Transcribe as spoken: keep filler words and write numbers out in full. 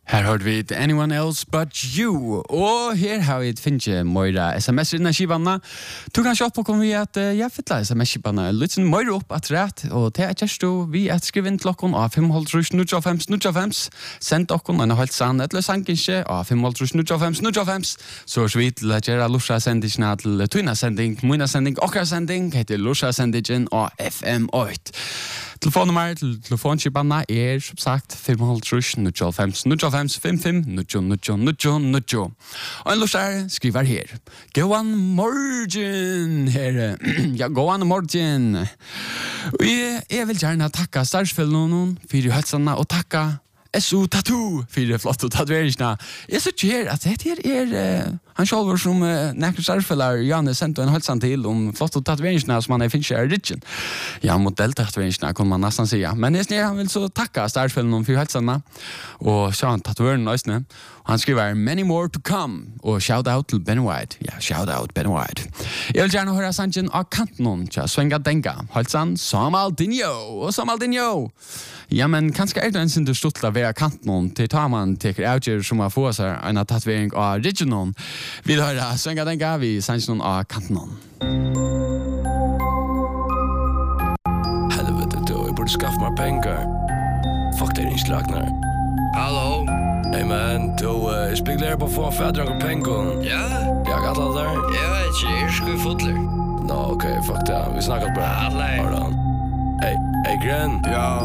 Her hørte vi Anyone Else But You. Og her har vi finnet Moira sms-er innan skibanna. Du kan kjøpe på vi at uh, jeg fytler sms-skibanna litt Moira opp at rett. Og til at kjørst du vi at skrive inn til okken av fem null null fem null fem. Send okken en helt sann etter sankinskje av fem null null fem null fem. Så er vi til at gjøre Lusha sendingen til Tuna sending, Moina sending, okkar sending heter Lusha sendingen av F M åtte. Telefonnummer til telefonskibanna er som sagt fem null null fem null fem fem fem null null null null. Og en lusher skriver her. Gåan morgen her. Ja, gåan morgen. Og jeg, jeg vil gjerne takka startsfølgene for hølsene og takka S O Tattoo for flotte tatueringsene. Jeg synes ikke her at dette her er uh, han selv som uh, nekker startfølger Janne sendte en hølsene til om flotte tatueringsene som han er finnes i Ridgen. Ja, modelltatueringsene kunne man nesten si. Men jeg synes han vil så takka startfølgene for hølsene og så han tatuerene løsene. Han skriver many more to come og shout out til Ben White. Ja, shout out Ben White. Jeg vil gjerne høre sannsyn av kanten til Svenga Denga. Hølsen Samaldinho og Samaldinho. Ja, men kanskje er det en sin du stått til å være kanten til tar man til avgjør som har fått seg en tatovering av regionen. Vi vil høre Svenga Denga, vi sannsyn av kanten. Helvete, du, jeg burde skaffe meg penger. Fuck, det er ikke lagt nær. Hallo? Hey man, du uh, spekulerer på å få fædre og penger. Ja? Jeg har alle der. Jeg vet ikke, jeg er sku fotler. Nå, ok, fuck det. Vi snakker bra. Alle. Hold on. Hey, hey, Gren. Ja,